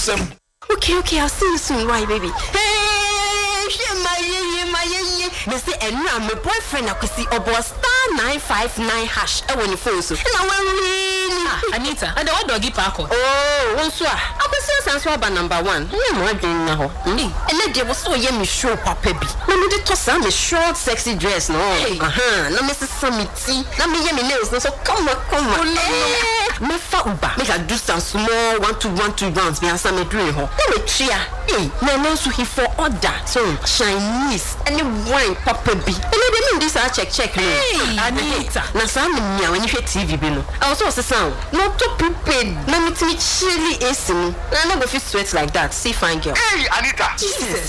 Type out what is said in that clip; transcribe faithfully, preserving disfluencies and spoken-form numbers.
some. Okay, okay, I'll see you soon. Why, baby? Hey, my yeah, my yeah. They say, and now my boyfriend, I could see about star nine five nine hash. I want your phone so. And I want really. Anita, and the what doggy park? Oh, one so. I could see us answer about number one. Yeah, my doing now. And then there was so yeah, me show papa be. Let me just toss on the short, sexy dress, no. Uh huh. Let me see some tea. Let me hear me nails. No, so come on, come on. Me fa uba. Make I do some small one, two, one, two rounds. Me answer me doing her. Let me try. Hey, now now so he for order. So Chinese, any wine, papa be. And I mean this I check check. Hey, Anita. Now some me when you hear T V below. I also say sound. Not to prepared. Let me tell me chilly is me. I not go feel sweat like that. See fine girl. Hey, Anita. Jesus.